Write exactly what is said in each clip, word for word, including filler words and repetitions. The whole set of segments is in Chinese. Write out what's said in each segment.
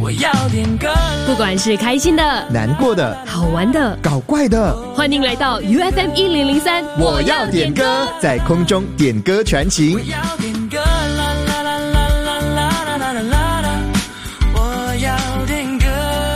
我要点歌。 不管是开心的、 难过的、 好玩的、 搞怪的， 欢迎来到 U F M 一零零三， 我要点歌，在空中点歌传情。 我要点歌，啦啦啦啦啦啦啦啦啦啦，我要点歌，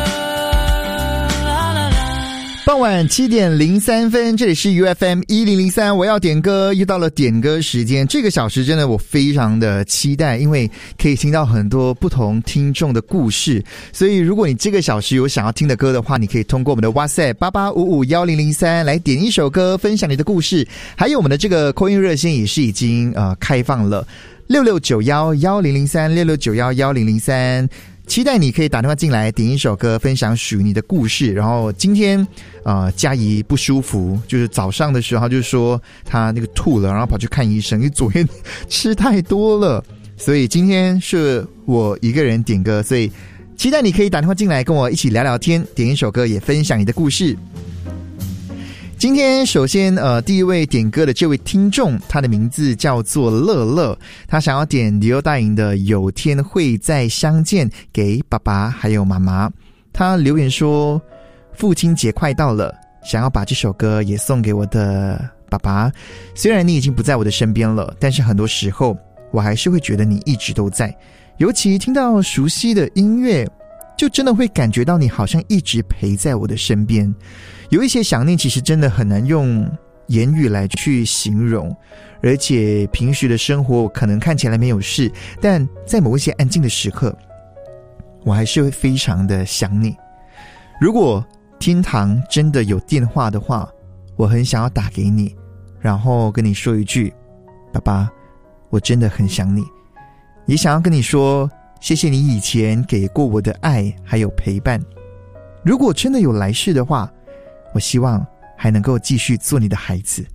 啦啦啦。 傍晚七点零三分，这里是 U F M 一零零三，我要点歌，又到了点歌时间。这个小时真的我非常的期待，因为可以听到很多不同听众的故事。所以如果你这个小时有想要听的歌的话，你可以通过我们的 WhatsApp 八八五五一零零三来点一首歌，分享你的故事。还有我们的这个 call in 热线也是已经呃开放了，六六九一一零零三 六六九一一零零三，期待你可以打电话进来点一首歌，分享属于你的故事。然后今天呃佳怡不舒服，就是早上的时候就说她那个吐了，然后跑去看医生，因为昨天吃太多了，所以今天是我一个人点歌，所以期待你可以打电话进来跟我一起聊聊天，点一首歌也分享你的故事。今天首先呃第一位点歌的这位听众，他的名字叫做乐乐，他想要点刘大莹的有天会再相见给爸爸还有妈妈。他留言说父亲节快到了，想要把这首歌也送给我的爸爸，虽然你已经不在我的身边了，但是很多时候我还是会觉得你一直都在，尤其听到熟悉的音乐，就真的会感觉到你好像一直陪在我的身边。有一些想念其实真的很难用言语来去形容，而且平时的生活可能看起来没有事，但在某一些安静的时刻，我还是会非常的想你。如果天堂真的有电话的话，我很想要打给你，然后跟你说一句，爸爸，我真的很想你。也想要跟你说，谢谢你以前给过我的爱还有陪伴。如果真的有来世的话，我希望还能够继续做你的孩子。